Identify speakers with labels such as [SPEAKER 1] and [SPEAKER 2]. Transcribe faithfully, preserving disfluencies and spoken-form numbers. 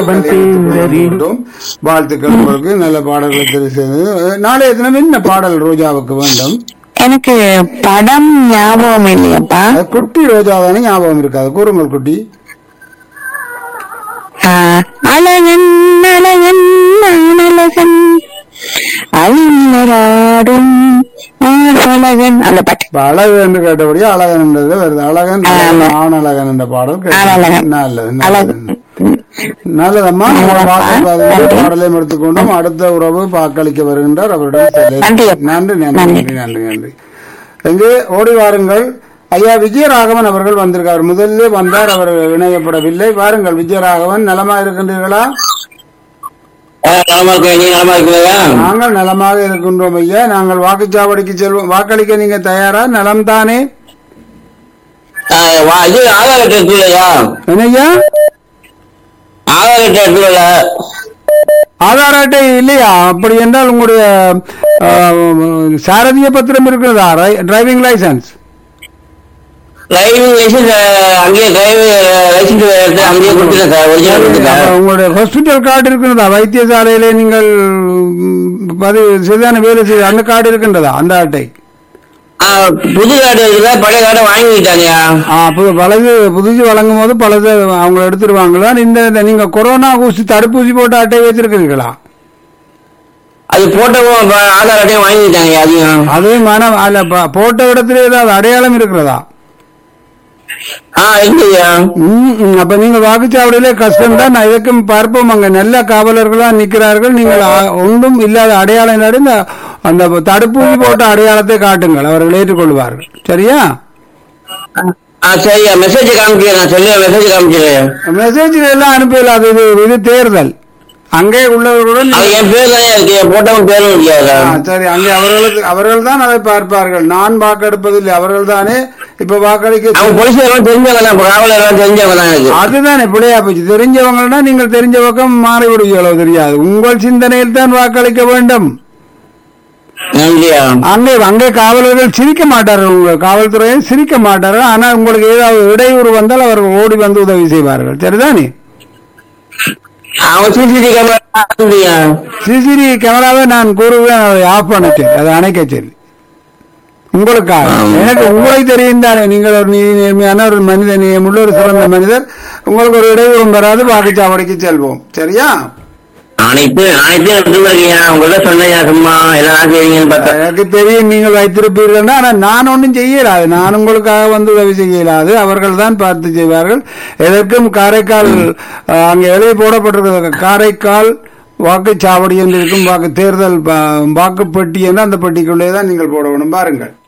[SPEAKER 1] வாழ்த்துக்கள் உங்களுக்கு. நல்ல பாடல்களை தெரிவித்தது. நாளைய தினம் என்ன பாடல் ரோஜாவுக்கு வேண்டும்?
[SPEAKER 2] எனக்கு படம் ஞாபகம் இல்லையாப்பா.
[SPEAKER 1] குட்டி ரோஜா தானே ஞாபகம் இருக்காது. கூறுங்கள் குட்டி.
[SPEAKER 2] அழகன் அழகன் அழகன் அழிஞராடும் அழகன் அந்த பாட்டு.
[SPEAKER 1] அழகு என்று கேட்டபடியே அழகன் என்றது வருது. அழகன் ஆண் அழகன் என்ற பாடல் நல்லது நல்லதம்மா. பாடலையும் எடுத்துக்கொண்டும் அடுத்த உறவு வாக்களிக்க வருகின்றார். அவரிடம் நன்றி நன்றி நன்றி நன்றி நன்றி. எங்கே ஓடி வாருங்கள். ஐயா விஜயராகவன் அவர்கள் வந்திருக்கார். முதல்ல வந்தார், அவர் இணையப்படவில்லை. வாருங்கள் விஜயராகவன். நலமா இருக்கின்றீர்களா? நாங்கள் நலமாக இருக்கின்றோம் ஐயா. நாங்கள் வாக்குச்சாவடிக்கு செல்வோம். வாக்களிக்க நீங்க தயாரா? நலம் தானே? என்னையா ஆதார் அட்டை இல்லையா? அப்படி என்றால் உங்களுடைய சாரதிய பத்திரம் இருக்கிறதா? டிரைவிங் லைசன்ஸ் உங்களுடைய ஹாஸ்பிட்டல் கார்டு இருக்கின்றதா? வைத்தியசாலையில நீங்கள் பதிவு சரியான வேலை செய்ய அந்த கார்டு இருக்கின்றதா? அந்த அட்டை
[SPEAKER 3] புது கார்டு இருக்குதா? பழைய கார்டை வாங்கிட்டாங்க.
[SPEAKER 1] பழகு புதுசு வழங்கும் போது பழகு அவங்க எடுத்துருவாங்களா? இந்த நீங்க கொரோனா ஊசி தடுப்பூசி போட்ட அட்டை வச்சிருக்கிறீங்களா?
[SPEAKER 3] அது போட்டவும் ஆதார் அட்டையும் வாங்கிட்டாங்க. அதையும்
[SPEAKER 1] அதுவும் மனம் அல்ல. போட்ட இடத்துல ஏதாவது அடையாளம் இருக்கிறதா? அப்ப நீங்க வாக்குச்சாவடியில கஷ்டம் தான். இதற்கும் பார்ப்போம். அங்க நல்ல காவலர்களா நிற்கிறார்கள். நீங்கள் ஒன்றும் இல்லாத அடையாளம் நடந்த அந்த தடுப்பூசி போட்ட அடையாளத்தை காட்டுங்கள், அவர்கள் ஏற்றுக்கொள்வார்கள். சரியா?
[SPEAKER 3] சரியா? மெசேஜ் காமிக்கிறேன். சொல்லுங்க, மெசேஜ் காமிக்கிறேன்.
[SPEAKER 1] மெசேஜ் எல்லாம் அனுப்பல. அது இது தேர்தல். அங்கே உள்ளவர்களுடன்
[SPEAKER 3] என் பேர் தானே இருக்கு, போட்டவன் பேரும் இல்லையா?
[SPEAKER 1] சரி, அங்கே அவர்களுக்கு அவர்கள் தான் அதை பார்ப்பார்கள். நான் வாக்கெடுப்பதில்லை, அவர்கள் தானே. இப்ப வாக்களிக்க
[SPEAKER 3] தெரிஞ்சவங்க
[SPEAKER 1] அதுதானே பிள்ளையா போச்சு. தெரிஞ்சவங்கன்னா நீங்கள் தெரிஞ்ச பக்கம் மாறிவிடுவீங்களோ தெரியாது. உங்கள் சிந்தனையில் தான் வாக்களிக்க வேண்டும். அங்கே அங்கே காவலர்கள் சிரிக்க மாட்டார்கள். உங்கள் காவல்துறையை சிரிக்க மாட்டார்கள். ஆனால் உங்களுக்கு ஏதாவது இடையூறு வந்தால் அவர்கள் ஓடி வந்து உதவி செய்வார்கள். சரிதானே? சிசிடிவி கேமராவை நான் கூறுவேன், அதை ஆஃப் பண்ண சொல்லி, அதை அணைக்க சொல்லி. உங்களுக்காக எனக்கு உங்களுக்கு தெரியும் தானே. நீங்கள் ஒரு நீதி நேர்மையான ஒரு மனிதன், உள்ள ஒரு சிறந்த மனிதர். உங்களுக்கு ஒரு இடையூறும் வராது. வாக்குச்சாவடிக்கு செல்வோம். சரியா? எனக்கு தெரியும் நீங்கள் வைத்திருப்பீர்கள். ஆனால் நான் ஒன்றும் செய்யலாது. நான் உங்களுக்காக வந்து உதவி செய்யலாது. அவர்கள் தான் பார்த்து செய்வார்கள். எதற்கும் காரைக்கால் அங்கே எழுதி போடப்பட்டிருக்கிறது. காரைக்கால் வாக்குச்சாவடி என்று இருக்கும். வாக்கு தேர்தல் வாக்குப்பட்டி என்று அந்த பெட்டிக்குள்ளே தான் நீங்கள் போட வேணும். பாருங்கள்.